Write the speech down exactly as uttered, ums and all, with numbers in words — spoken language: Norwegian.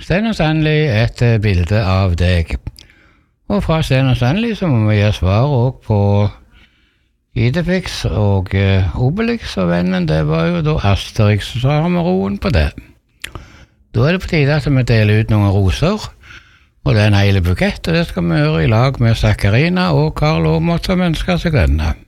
Sten og Stanley et eh, bilde av deg. Og fra Sten og Stanley så må vi gi svar også på Idefix og eh, Obelix, og vennen det var jo da Asterix, så har vi roen på det. Da er det på tide at vi deler ut noen roser, og det er en hele bukett, og det skal vi gjøre i lag med Sakarina og Karl Åmått som ønsker seg denne.